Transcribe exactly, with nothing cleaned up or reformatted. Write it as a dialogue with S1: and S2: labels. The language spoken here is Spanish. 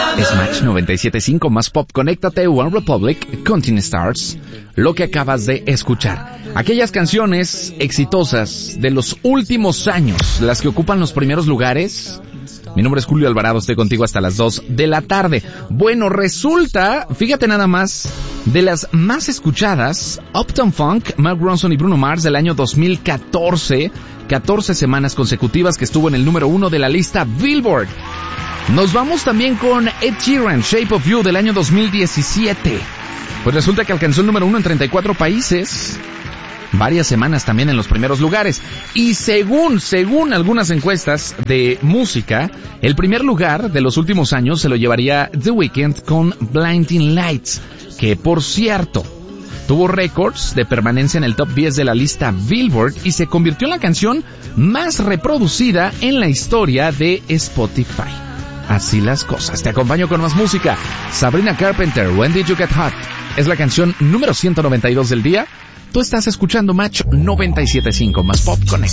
S1: Es Match noventa y siete punto cinco más pop. Conéctate, One Republic, Continue Stars. Lo que acabas de escuchar. Aquellas canciones exitosas de los últimos años, las que ocupan los primeros lugares. Mi nombre es Julio Alvarado, estoy contigo hasta las dos de la tarde. Bueno, resulta, fíjate nada más, de las más escuchadas, Uptown Funk, Mark Ronson y Bruno Mars del año dos mil catorce, catorce semanas consecutivas que estuvo en el número uno de la lista Billboard. Nos vamos también con Ed Sheeran, Shape of You del año dos mil diecisiete. Pues resulta que alcanzó el número uno en treinta y cuatro países. Varias semanas también en los primeros lugares. Y según, según algunas encuestas de música, el primer lugar de los últimos años se lo llevaría The Weeknd con Blinding Lights, que por cierto, tuvo récords de permanencia en el top diez de la lista Billboard y se convirtió en la canción más reproducida en la historia de Spotify. Así las cosas. Te acompaño con más música. Sabrina Carpenter, When Did You Get Hot? Es la canción número ciento noventa y dos del día. Tú estás escuchando Match noventa y siete punto cinco más Pop Connect.